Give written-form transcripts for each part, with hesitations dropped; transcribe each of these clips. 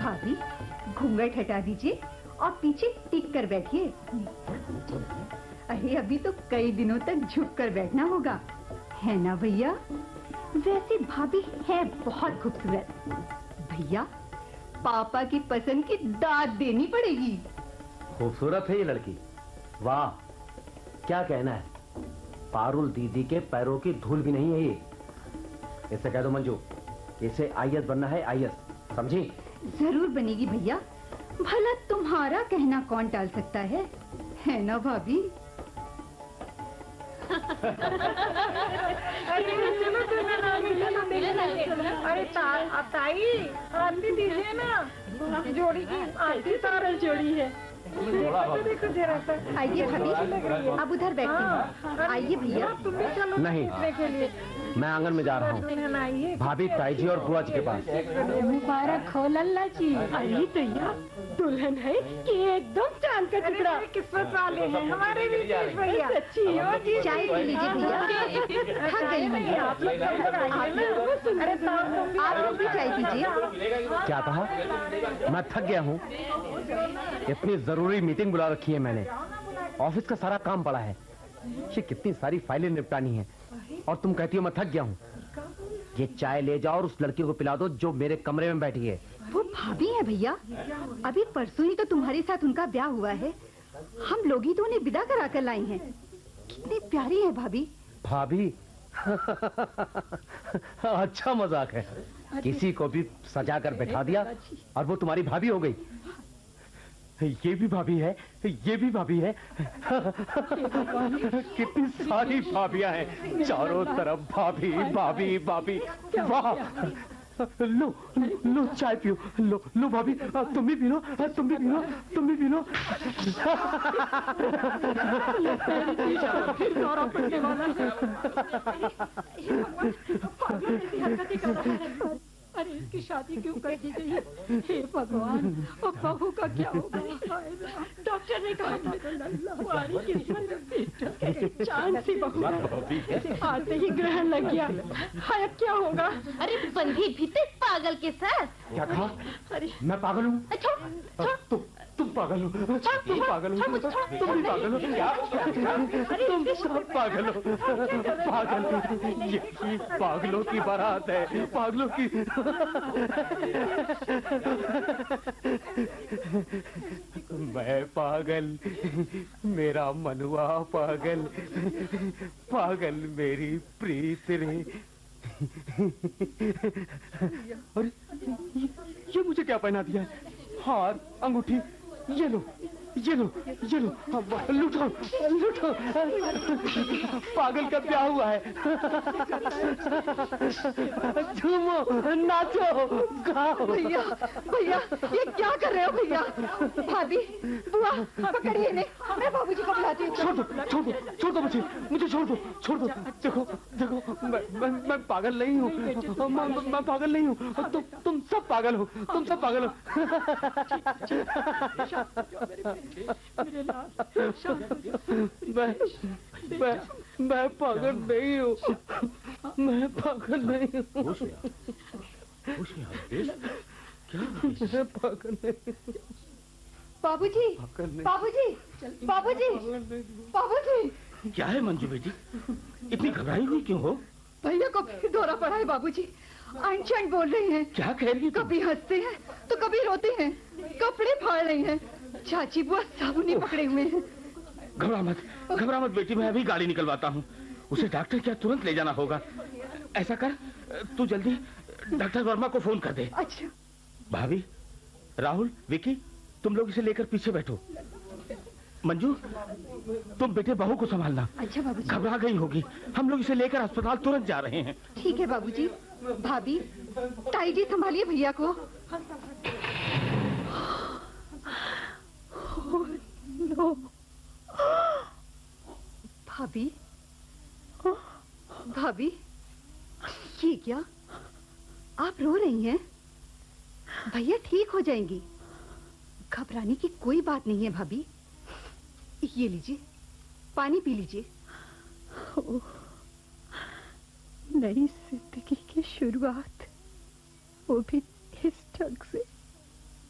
भाभी, घूंघट हटा दीजिए और पीछे टिक कर बैठिए। अरे अभी तो कई दिनों तक झुक कर बैठना होगा, है ना भैया? वैसे भाभी है बहुत खूबसूरत। भैया, पापा की पसंद की दाद देनी पड़ेगी। खूबसूरत है ये लड़की, वाह, क्या कहना है। पारुल दीदी के पैरों की धूल भी नहीं है ये। इसे कह दो मंजू, इसे आईएएस बनना है, आईएएस, समझी? जरूर बनेगी भैया, भला तुम्हारा कहना कौन टाल सकता है ना भाभी? अरे ताई, आरती दीजिए ना, जोड़ी की आरती सारा जोड़ी है। देखो जरा सा। आइए भाभी, अब उधर बैठते हैं। आइए भैया। तुम भी चलो नहीं, के लिए। मैं आंगन में जा रहा हूँ, भाभी ताई जी और बुआ जी के पास। मुबारक हो लल्ला जी। अरे भैया, दुल्हन है कि एकदम चांद का टुकड़ा। किस्मत वाले हैं हमारे भी भैया। सच्ची हो जी। चाय पी लीजिए भैया। थक गई मैं। आप लोग अरे आप भी चाय पीजिए। क्या कहा? मैं थक गया हूँ। इतनी जरूरी मीटिंग बुला रखी है मैंने, ऑफिस का सारा काम पड़ा है, ये कितनी सारी फाइलें निपटानी है, और तुम कहती हो मैं थक गया हूँ। ये चाय ले जाओ और उस लड़की को पिला दो जो मेरे कमरे में बैठी है। वो भाभी है भैया, अभी परसों ही तो तुम्हारे साथ उनका ब्याह हुआ है। हम लोग ही तो उन्हें विदा करा कर लाई हैं। कितनी प्यारी है भाभी। भाभी? अच्छा मजाक है, किसी को भी सजा कर बैठा दिया और वो तुम्हारी भाभी हो गई। ये भी भाभी है, ये भी भाभी है। कितनी सारी भाभियां हैं, चारों तरफ भाभी भाभी भाभी। वाह, लो लो चाय पियो, लो लो भाभी, तुम भी पी लो, तुम भी पी लो, तुम भी पी लो। अरे इसकी शादी क्यों कर दी गई? हे भगवान, और बहू का क्या होगा? डॉक्टर ने कहा चांद सी बहू, आते ही ग्रहण लग गया। हाय क्या होगा? अरे बंधी भी पागल के साथ। क्या कहा? अरे मैं पागल हूँ? तुम पागल हो, तुम पागल हो, तुम भी पागल हो, तुम सब पागल हो, पागल। ये पागलों की बारात है, पागलों की। मैं पागल, मेरा मनुआ पागल, पागल मेरी प्रीत रे। अरे ये मुझे क्या पहना दिया है? हार, अंगूठी, ये लो, ये लो, ये लो, लूटो, लूटो। पागल का ब्याह हुआ है। झूमो, नाचो, गाओ। भैया, भैया, ये क्या कर रहे हो भैया? भाभी, बुआ, पकड़िए इन्हें, मैं बाबूजी को बुलाती हूँ। छोड़ दो, छोड़ दो, छोड़ दो मुझे छोड़ दो, छोड़ दो। देखो, देखो, मैं पागल नहीं हूँ, मैं पागल नहीं हूँ। तुम सब पागल हो, तुम सब पागल हो। मैं पागल नहीं हूँ, मैं पागल नहीं हूँ। क्या पागल नहीं? बाबूजी, बाबूजी, बाबूजी, बाबूजी। क्या है मंजू बेटी, इतनी घबराई हुई क्यों हो? भैया को फिर दौरा पड़ा है बाबूजी, अनशन बोल रहे हैं। क्या कह रही है? कभी हंसते हैं तो कभी रोते हैं, कपड़े फाड़ रहे हैं, चाची बुआ सब उन्हें पकड़े हुए हैं। घबरा मत बेटी, मैं अभी गाड़ी निकलवाता हूँ। उसे डॉक्टर क्या तुरंत ले जाना होगा। ऐसा कर, तू जल्दी डॉक्टर वर्मा को फोन कर दे। अच्छा। भाभी, राहुल, विकी, तुम लोग इसे लेकर पीछे बैठो। मंजू, तुम बेटे बहू को संभालना। अच्छा बाबूजी। घबरा गई होगी, हम लोग इसे लेकर अस्पताल तुरंत जा रहे हैं। ठीक है बाबूजी। भाभी, ताई जी संभालिए भैया को। नो। भाभी, भाभी, ये क्या? आप रो रही हैं? भैया ठीक हो जाएंगी, घबराने की कोई बात नहीं है भाभी। ये लीजिए, पानी पी लीजिए। नई जिंदगी की शुरुआत, वो भी इस ढंग से।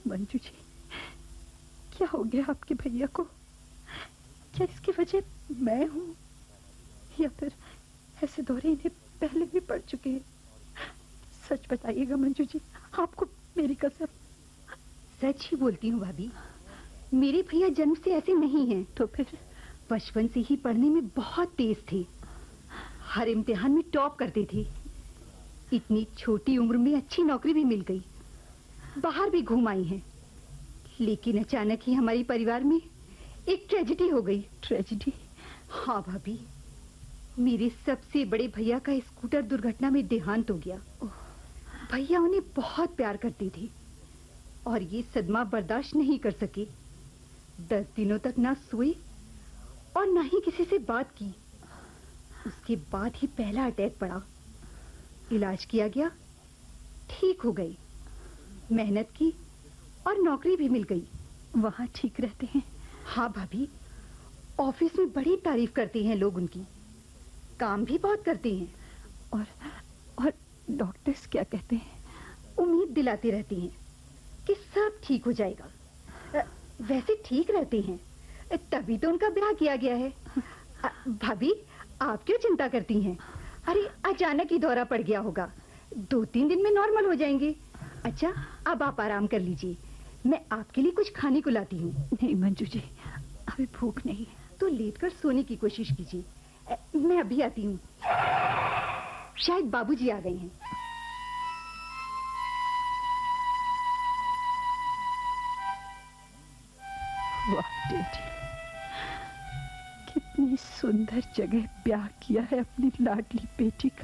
मंजू जी, क्या हो गया आपके भैया को? क्या इसकी वजह मैं हूँ, या फिर ऐसे दौरे इन्हें पहले भी पड़ चुके हैं? सच बताइएगा मंजू जी, आपको मेरी कसम। सच ही बोलती हूँ भाभी, मेरे भैया जन्म से ऐसे नहीं हैं। तो फिर? बचपन से ही पढ़ने में बहुत तेज थे, हर इम्तिहान में टॉप करते थे। इतनी छोटी उम्र में अच्छी नौकरी भी मिल गई, बाहर भी घूम आई हैं। लेकिन अचानक ही हमारे परिवार में एक ट्रेजेडी हो गई। ट्रेजेडी? हाँ भाभी, मेरे सबसे बड़े भैया का स्कूटर दुर्घटना में देहांत हो गया। भैया उन्हें बहुत प्यार करते थे और ये सदमा बर्दाश्त नहीं कर सके। 10 दिनों तक ना सोए और ना ही किसी से बात की। उसके बाद ही पहला अटैक पड़ा। इलाज किया गया, ठीक हो गए। मेहनत की और नौकरी भी मिल गई। वहाँ ठीक रहते हैं? हाँ भाभी, ऑफिस में बड़ी तारीफ करते हैं लोग उनकी, काम भी बहुत करते हैं। और डॉक्टर्स क्या कहते हैं? उम्मीद दिलाते रहते हैं कि सब ठीक हो जाएगा। वैसे ठीक रहते हैं, तभी तो उनका ब्याह किया गया है। भाभी, आप क्यों चिंता करती हैं? अरे अचानक ही दौरा पड़ गया होगा, 2-3 दिन में नॉर्मल हो जाएंगे। अच्छा, अब आप आराम कर लीजिए, मैं आपके लिए कुछ खाने को लाती हूँ। नहीं मंजू जी, अभी भूख नहीं। तो लेटकर सोने की कोशिश कीजिए, मैं अभी आती हूँ। शायद बाबूजी आ गए हैं। वाह डैडी, कितनी सुंदर जगह ब्याह किया है अपनी लाडली बेटी का।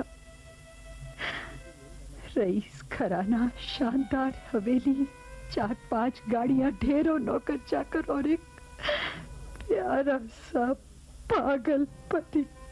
रईस घराना, शानदार हवेली, 4-5 गाड़ियां, ढेरों नौकर चाकर और एक प्यारा सा पागल पति।